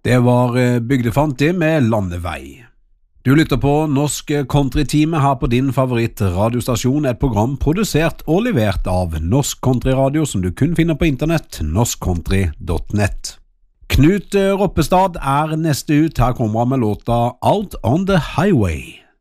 Det var Bygdefanti med Landevei. Du lytter på Norsk Country-time her på din favoritt-radiostasjon, et program produsert og levert av Norsk Country-radio som du kun finner på internett, norskcountry.net. Knut Roppestad er neste ut, her kommer han med låta Out on the Highway.